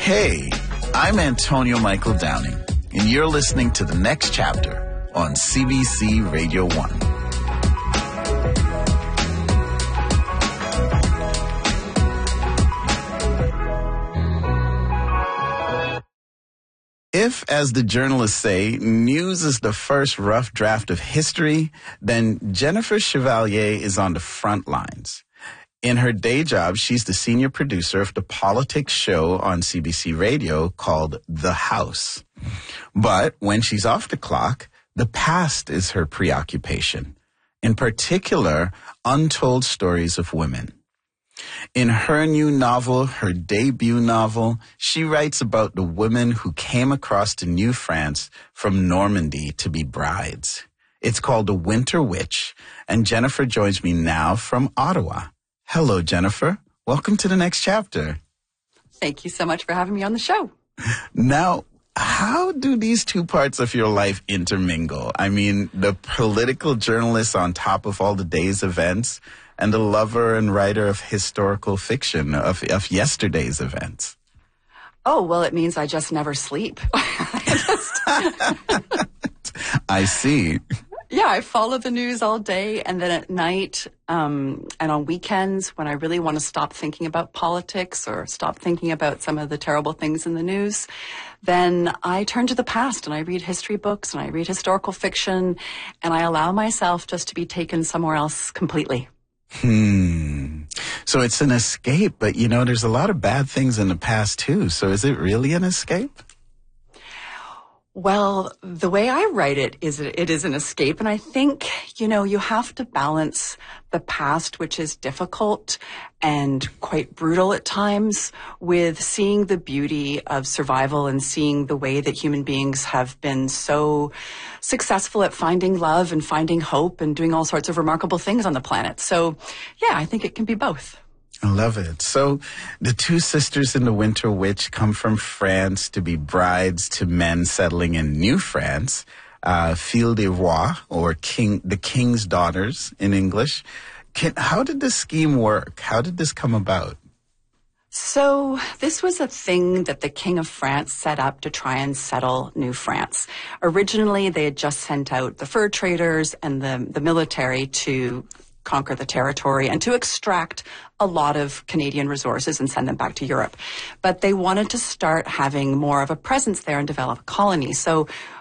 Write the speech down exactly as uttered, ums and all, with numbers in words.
Hey, I'm Antonio Michael Downing, and you're listening to The Next Chapter on C B C Radio one. If, as the journalists say, news is the first rough draft of history, then Jennifer Chevalier is on the front lines. In her day job, she's the senior producer of the politics show on C B C Radio called The House. But when she's off the clock, the past is her preoccupation. In particular, untold stories of women. In her new novel, her debut novel, she writes about the women who came across to New France from Normandy to be brides. It's called The Winter Witch, and Jennifer joins me now from Ottawa. Hello, Jennifer. Welcome to The Next Chapter. Thank you so much for having me on the show. Now, how do these two parts of your life intermingle? I mean, the political journalist on top of all the day's events, and the lover and writer of historical fiction, of, of yesterday's events. Oh, well, it means I just never sleep. I see. Yeah, I follow the news all day, and then at night um, and on weekends when I really want to stop thinking about politics or stop thinking about some of the terrible things in the news, then I turn to the past and I read history books and I read historical fiction, and I allow myself just to be taken somewhere else completely. Hmm. So it's an escape, but you know, there's a lot of bad things in the past too. So is it really an escape? Well, the way I write it is it is an escape. And I think, you know, you have to balance the past, which is difficult and quite brutal at times, with seeing the beauty of survival and seeing the way that human beings have been so successful at finding love and finding hope and doing all sorts of remarkable things on the planet. So, yeah, I think it can be both. I love it. So the two sisters in The Winter Witch come from France to be brides to men settling in New France, uh, Fille des Rois, or king, the king's daughters in English. Can, how did this scheme work? How did this come about? So this was a thing that the King of France set up to try and settle New France. Originally, they had just sent out the fur traders and the, the military to conquer the territory and to extract a lot of Canadian resources and send them back to Europe. But they wanted to start having more of a presence there and develop a colony. So